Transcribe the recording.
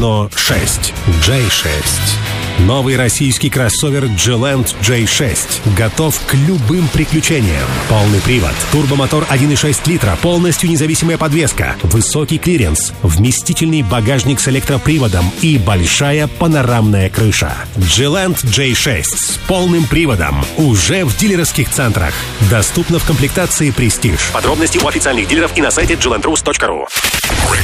равно 6. J6. Новый российский кроссовер G-Land J6 готов к любым приключениям. Полный привод, турбомотор 1,6 литра, полностью независимая подвеска, высокий клиренс, вместительный багажник с электроприводом и большая панорамная крыша. G-Land J6 с полным приводом уже в дилерских центрах. Доступно в комплектации Prestige. Подробности у официальных дилеров и на сайте glandrus.ru.